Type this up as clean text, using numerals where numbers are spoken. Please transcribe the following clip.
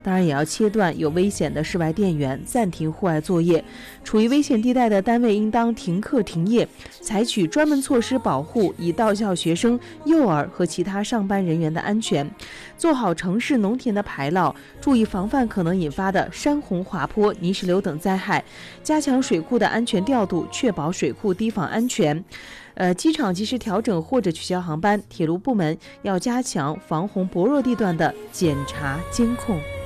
当然也要切断有危险的室外电源，暂停户外作业。处于危险地带的单位应当停课停业，采取专门措施保护已到校学生、幼儿和其他上班人员的安全，做好城市农田的排涝，注意防范可能引发的山洪、滑坡、泥石流等灾害，加强水库的安全调度，确保水库堤防安全。机场及时调整或者取消航班，铁路部门要加强防洪薄弱地段的检查监控。